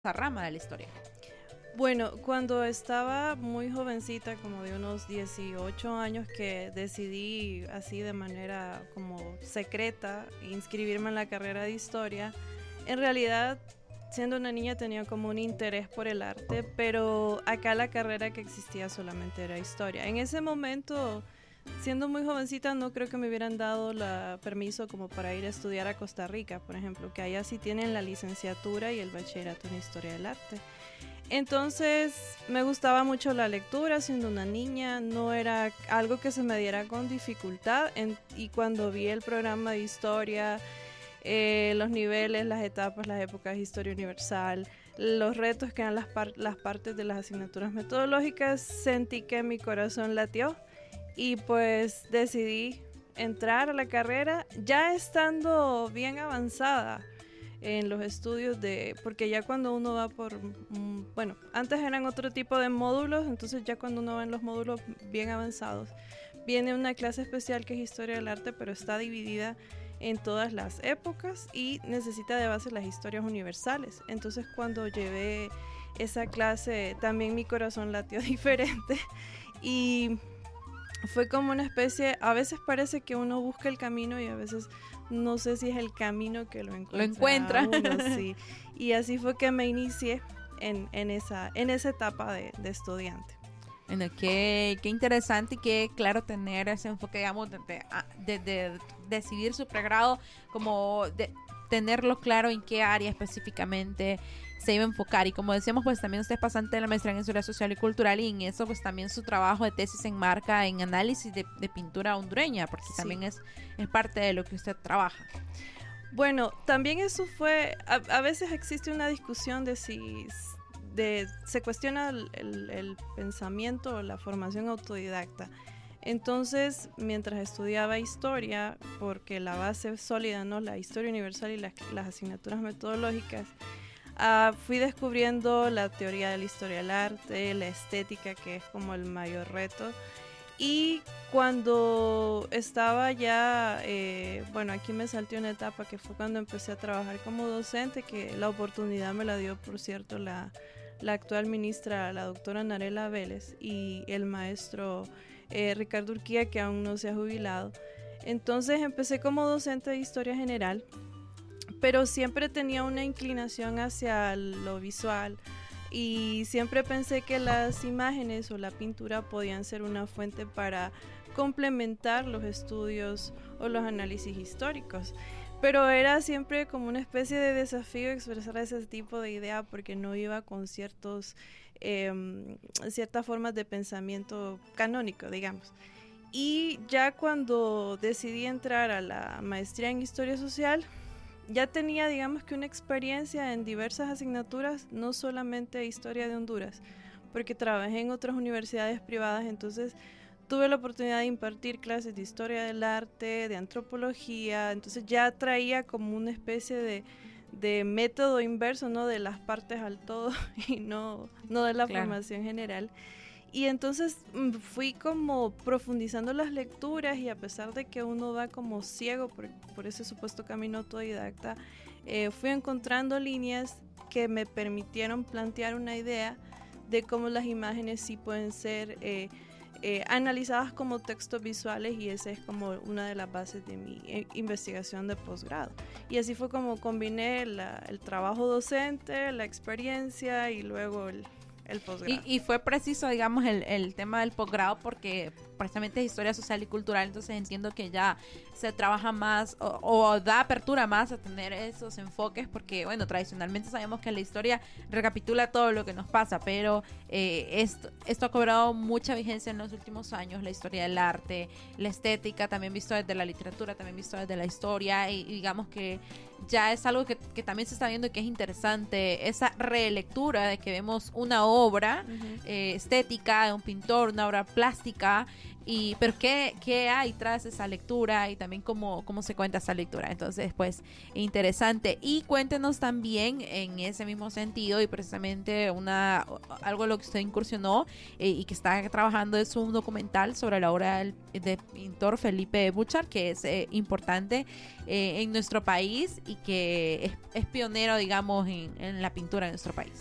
esa rama de la historia? Bueno, cuando estaba muy jovencita, como de unos 18 años, que decidí así de manera como secreta inscribirme en la carrera de historia, en realidad siendo una niña tenía como un interés por el arte, pero acá la carrera que existía solamente era historia. En ese momento, siendo muy jovencita, no creo que me hubieran dado permiso como para ir a estudiar a Costa Rica, por ejemplo, que allá sí tienen la licenciatura y el bachillerato en historia del arte. Entonces me gustaba mucho la lectura siendo una niña, no era algo que se me diera con dificultad y cuando vi el programa de historia, los niveles, las etapas, las épocas de historia universal, los retos que eran las partes de las asignaturas metodológicas, sentí que mi corazón latió y pues decidí entrar a la carrera ya estando bien avanzada en los estudios porque ya cuando uno va bueno, antes eran otro tipo de módulos, entonces ya cuando uno va en los módulos bien avanzados, viene una clase especial que es Historia del Arte, pero está dividida en todas las épocas y necesita de base las historias universales. Entonces cuando llevé esa clase también mi corazón latió diferente y fue como una especie, a veces parece que uno busca el camino y a veces no sé si es el camino que lo encuentra. Uno, sí. Y así fue que me inicié en esa etapa de estudiante. Bueno, qué interesante y qué claro tener ese enfoque, digamos, de decidir su pregrado, como de tenerlo claro en qué área específicamente se iba a enfocar. Y como decíamos, pues también usted es pasante de la maestría en Historia Social y Cultural, y en eso pues también su trabajo de tesis se enmarca en análisis de pintura hondureña, porque sí, también es parte de lo que usted trabaja. Bueno, también eso fue, a veces existe una discusión de si se cuestiona el pensamiento o la formación autodidacta. Entonces, mientras estudiaba historia, porque la base sólida, ¿no?, la historia universal y las asignaturas metodológicas, fui descubriendo la teoría de la historia del arte, la estética, que es como el mayor reto. Y cuando estaba ya, bueno, aquí me salté una etapa que fue cuando empecé a trabajar como docente, que la oportunidad me la dio, por cierto, la actual ministra, la doctora Narela Vélez, y el maestro Ricardo Urquía, que aún no se ha jubilado. Entonces empecé como docente de historia general, pero siempre tenía una inclinación hacia lo visual y siempre pensé que las imágenes o la pintura podían ser una fuente para complementar los estudios o los análisis históricos. Pero era siempre como una especie de desafío expresar ese tipo de idea porque no iba con ciertas formas de pensamiento canónico, digamos. Y ya cuando decidí entrar a la maestría en Historia Social, ya tenía, digamos, que una experiencia en diversas asignaturas, no solamente Historia de Honduras, porque trabajé en otras universidades privadas, entonces tuve la oportunidad de impartir clases de Historia del Arte, de Antropología, entonces ya traía como una especie de método inverso, ¿no?, de las partes al todo y no de la formación general. Y entonces fui como profundizando las lecturas y a pesar de que uno va como ciego por ese supuesto camino autodidacta, fui encontrando líneas que me permitieron plantear una idea de cómo las imágenes sí pueden ser analizadas como textos visuales, y esa es como una de las bases de mi investigación de posgrado. Y así fue como combiné el trabajo docente, la experiencia y luego el posgrado. Y fue preciso, digamos, el tema del posgrado porque precisamente es historia social y cultural, entonces entiendo que ya se trabaja más o da apertura más a tener esos enfoques porque, bueno, tradicionalmente sabemos que la historia recapitula todo lo que nos pasa, pero esto ha cobrado mucha vigencia en los últimos años, la historia del arte, la estética, también visto desde la literatura, también visto desde la historia, y digamos que ya es algo que también se está viendo y que es interesante, esa relectura de que vemos una obra estética de un pintor, una obra plástica, pero ¿qué hay tras esa lectura y también cómo se cuenta esa lectura? Entonces, pues, interesante. Y cuéntenos también en ese mismo sentido, y precisamente algo a lo que usted incursionó y que está trabajando es un documental sobre la obra del pintor Felipe Buchar, que es importante en nuestro país y que es pionero, digamos, en la pintura en nuestro país.